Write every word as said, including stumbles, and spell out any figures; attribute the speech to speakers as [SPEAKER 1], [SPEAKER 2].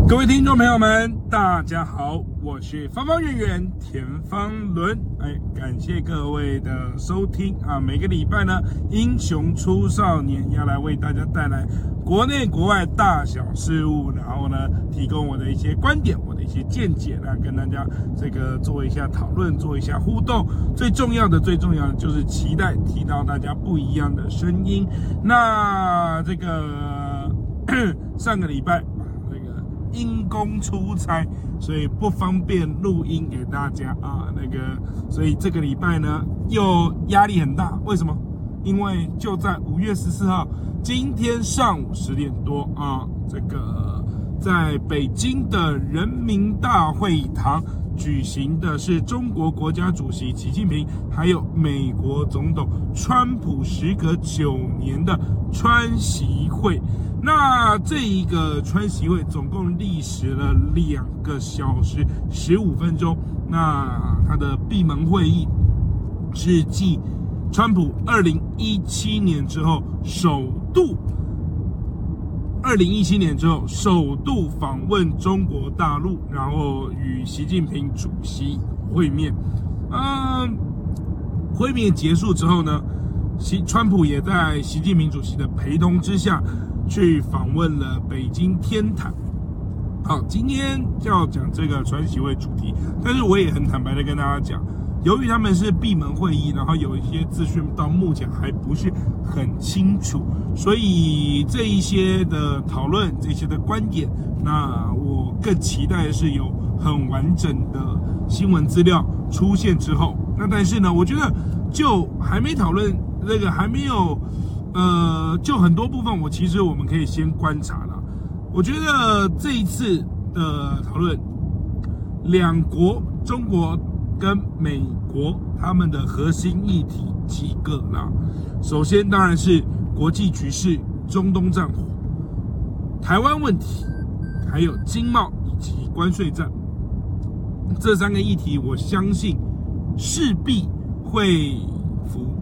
[SPEAKER 1] 各位听众朋友们，大家好，我是方方圆圆田方伦。哎，感谢各位的收听啊！每个礼拜呢，英雄出少年要来为大家带来国内国外大小事物，然后呢，提供我的一些观点，我的一些见解，来跟大家这个做一下讨论，做一下互动。最重要的，最重要的就是期待提到大家不一样的声音。那这个上个礼拜。因公出差，所以不方便录音给大家啊。那个，所以这个礼拜呢，又压力很大。为什么？因为就在五月十四号，今天上午十点多啊，这个在北京的人民大会堂举行的是中国国家主席习近平，还有美国总统川普时隔九年的川习会。那这一个川习会总共历时了两个小时十五分钟。那它的闭门会议是继川普二零一七年之后首度，二零一七年之后首度访问中国大陆，然后与习近平主席会面。嗯，会面结束之后呢，习川普也在习近平主席的陪同之下。去访问了北京天坛。好，今天就要讲这个川习会主题，但是我也很坦白的跟大家讲，由于他们是闭门会议，然后有一些资讯到目前还不是很清楚，所以这一些的讨论，这些的观点，那我更期待的是有很完整的新闻资料出现之后。那但是呢，我觉得就还没讨论这个，还没有。呃，就很多部分，我其实我们可以先观察了。我觉得这一次的讨论，两国中国跟美国他们的核心议题几个啦。首先当然是国际局势、中东战火、台湾问题，还有经贸以及关税战这三个议题，我相信势必会